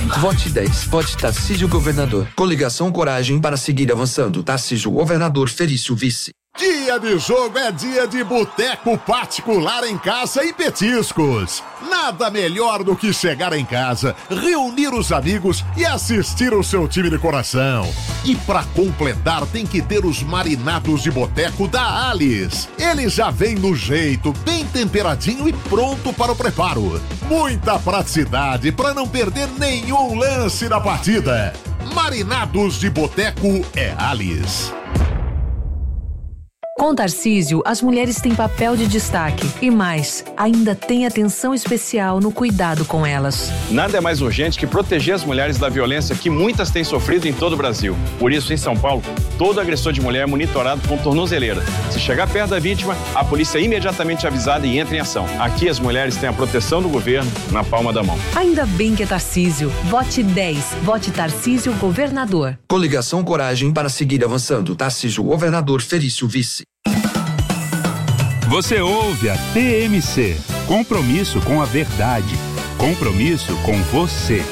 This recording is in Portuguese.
Vote 10. Vote Tarcísio Governador. Coligação Coragem para seguir avançando. Tarcísio Governador, Felício Vice. Dia de jogo é dia de boteco particular em casa e petiscos. Nada melhor do que chegar em casa, reunir os amigos e assistir o seu time de coração. E pra completar tem que ter os marinados de boteco da Alice. Ele já vem no jeito, bem temperadinho e pronto para o preparo. Muita praticidade para não perder nenhum lance da partida. Marinados de boteco é Alice. Com Tarcísio, as mulheres têm papel de destaque e mais, ainda tem atenção especial no cuidado com elas. Nada é mais urgente que proteger as mulheres da violência que muitas têm sofrido em todo o Brasil. Por isso, em São Paulo, todo agressor de mulher é monitorado com tornozeleira. Se chegar perto da vítima, a polícia é imediatamente avisada e entra em ação. Aqui as mulheres têm a proteção do governo na palma da mão. Ainda bem que é Tarcísio. Vote 10. Vote Tarcísio Governador. Coligação Coragem para seguir avançando. Tarcísio Governador, Felício Vice. Você ouve a TMC. Compromisso com a verdade. Compromisso com você.